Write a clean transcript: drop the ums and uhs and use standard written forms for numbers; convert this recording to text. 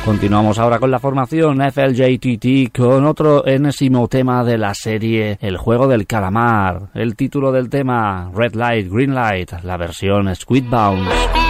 Continuamos ahora con la formación FLJTT con otro enésimo tema de la serie El Juego del Calamar. El título del tema Red Light, Green Light, la versión Squidbound.